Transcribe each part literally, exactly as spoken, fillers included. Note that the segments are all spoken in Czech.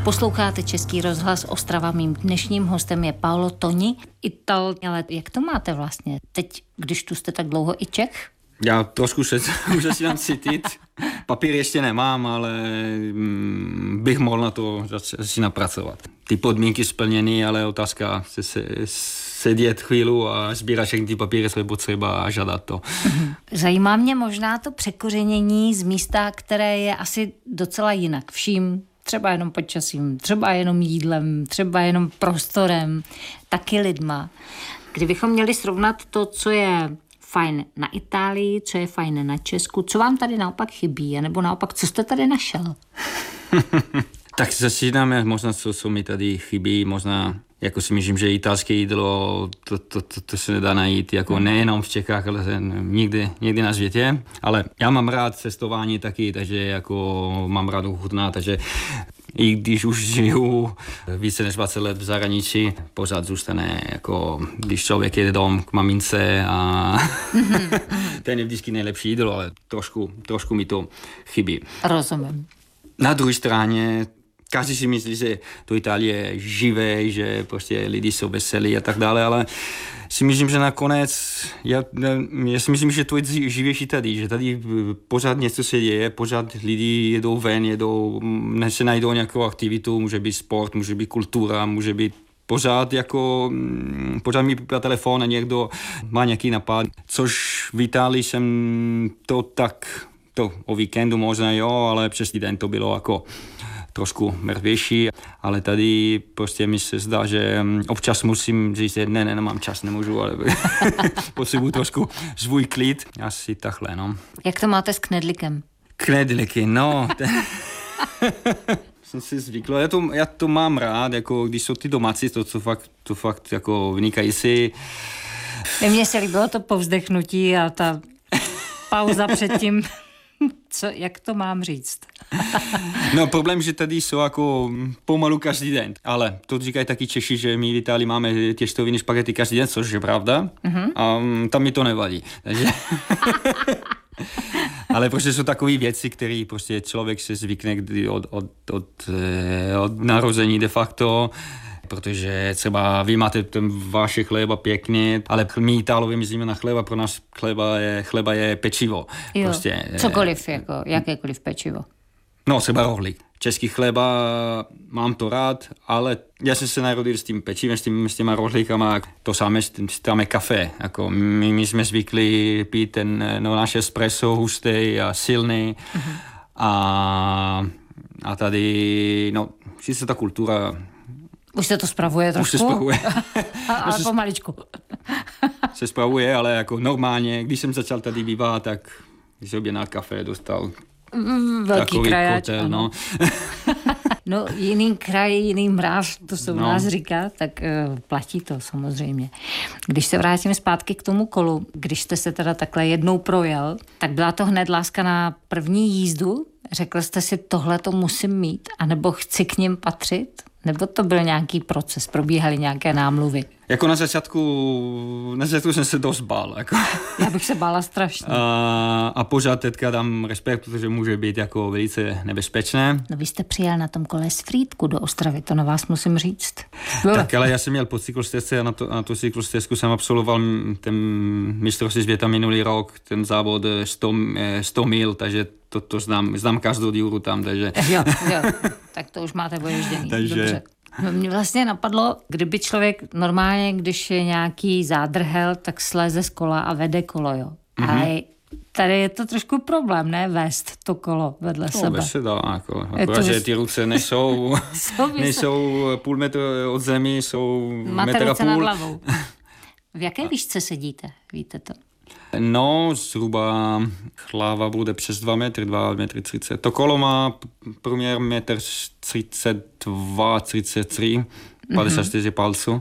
Posloucháte Český rozhlas Ostrava. Mým dnešním hostem je Paolo Toni, Ital. Ale jak to máte vlastně? Teď, když tu jste tak dlouho, i Čech? Já trošku se už začínám cítit. Papír ještě nemám, ale bych mohl na to začínat pracovat. Ty podmínky splněny, ale otázka se, se sedět chvíli a sbírat všechny ty papíry, co je potřeba a žádat to. Zajímá mě možná to překořenění z místa, které je asi docela jinak vším. Třeba jenom počasím, třeba jenom jídlem, třeba jenom prostorem, taky lidma. Kdybychom měli srovnat to, co je fajn na Itálii, co je fajn na Česku, co vám tady naopak chybí, nebo naopak, co jste tady našel? Tak začínáme možná, co, co mi tady chybí, možná, jako si myslím, že italské jídlo, to, to, to, to se nedá najít, jako nejenom v Čechách, ale nikdy, nikdy na světě. Ale já mám rád cestování taky, takže jako mám rád ochutnat, takže i když už žiju více než dvacet let v zahraničí, pořád zůstane, jako když člověk jede dom k mamince a to je vždycky nejlepší jídlo, ale trošku, trošku mi to chybí. Rozumím. Na druhé straně každý si myslí, že to Itálie je živé, že prostě lidi jsou veselí a tak dále, ale si myslím, že nakonec, já, já si myslím, že to je živější tady, že tady pořád něco se děje, pořád lidi jedou ven, jedou, než se najdou nějakou aktivitu, může být sport, může být kultura, může být pořád jako, pořád mi pípá telefon a někdo má nějaký napad, což v Itálii jsem to tak, to o víkendu možná jo, ale přes týden to bylo jako trošku mrtvější, ale tady prostě mi se zdá, že občas musím říct, ne, ne, nemám čas, nemůžu, ale potřebuji trošku svůj klid. Asi takhle, no. Jak to máte s knedlikem? Knedliky, no. Jsem si zvykl, já to, já to mám rád, jako když jsou ty domácí, to, to fakt, to fakt jako vynikající. Mně se líbilo to povzdechnutí a ta pauza předtím. Co, jak to mám říct? No problém, že tady jsou jako pomalu každý den, ale to říkají taky Češi, že my v Itálii máme těstoviny špagety každý den, což je pravda, mm-hmm. a tam mi to nevadí. Takže... ale prostě jsou takové věci, které prostě člověk se zvykne od, od, od, od narození de facto, protože třeba vy máte ten vaše chleba pěkně, ale my Itálové myslíme na chleba, pro nás chleba je, chleba je pečivo. Jo, prostě, cokoliv, jako, jakékoliv pečivo. No, třeba rohlík. Český chleba, mám to rád, ale já jsem se narodil s tím pečivem, s, tím, s těma rohlíkama, to samé tam je kafe. Jako my, my jsme zvykli pít ten no, naše espresso hustý a silný. Mm-hmm. a, a tady, no, sice ta kultura... Už se to spravuje trošku? Už se spravuje. Ale pomaličku. se spravuje, ale jako normálně, když jsem začal tady bývat, tak když jsem objednal kafe, dostal velký takový krajač, kotel, no. No, jiný kraj, jiný mráz, to se u no. nás říká, tak uh, platí to samozřejmě. Když se vrátím zpátky k tomu kolu, když jste se teda takhle jednou projel, tak byla to hned láska na první jízdu? Řekl jste si, tohle to musím mít, anebo chci k nim patřit? Nebo to byl nějaký proces, probíhaly nějaké námluvy? Jako na začátku, na začátku jsem se dost bál. Jako. Já bych se bála strašně. A, a pořád teďka dám respekt, protože může být jako velice nebezpečné. No vy jste přijel na tom kole z Frýdku do Ostravy, to na vás musím říct. Tak ale já jsem měl po cyklostezce a na, to, na tu cyklostezku jsem absolvoval ten mistrovství světa minulý rok, ten závod sto mil, takže to, to znám, znám každou díru tam, takže... Jo, jo, tak to už máte voježděný. takže... Dobře. Mě vlastně napadlo, kdyby člověk normálně, když je nějaký zádrhel, tak sleze z kola a vede kolo, jo. Mm-hmm. Ale tady je to trošku problém, ne? Vést to kolo vedle no, sebe. No, se dá, jako. Akorát, že ty ruce nejsou, nejsou půl metru od zemi, jsou máte metr a ruce půl. nad hlavou. V jaké výšce sedíte, víte to? No, zhruba hlava bude přes dva metry, dva metry třicet. To kolo má průměr metr třicet dva, třicet tři, padesát čtyři palců.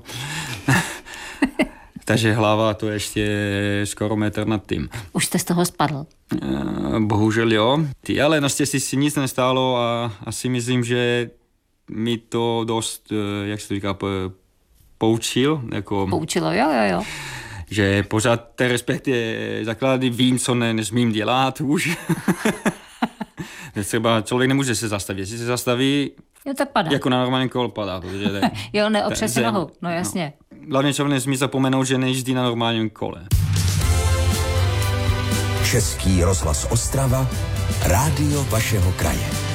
Takže hlava to ještě skoro metr nad tím. Už jste z toho spadl? Bohužel jo. Ty, ale naštěstí si nic nestálo a asi myslím, že mi to dost, jak se to říká, poučil. Jako... Poučilo, jo, jo, jo. Že pořád ten respekt je základy, vím, co ne, nesmím dělat už. Třeba člověk nemůže se zastavit. Jestli se zastaví, jo, tak padá. Jako na normálním kole padá. Protože ten, jo, neopře si nohou, no jasně. No. Hlavně člověk nesmí zapomenout, že nejíždí na normálním kole. Český rozhlas Ostrava, rádio vašeho kraje.